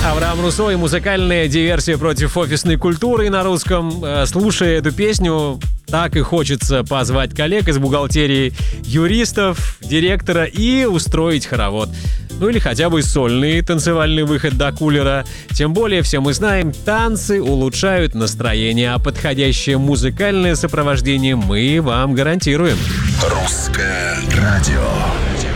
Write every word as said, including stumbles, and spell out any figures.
Авраам Руссо и музыкальная диверсия против офисной культуры на русском. Слушая эту песню, так и хочется позвать коллег из бухгалтерии, юристов, директора и устроить хоровод. Ну или хотя бы сольный танцевальный выход до кулера. Тем более, все мы знаем, танцы улучшают настроение, а подходящее музыкальное сопровождение мы вам гарантируем. Русское радио.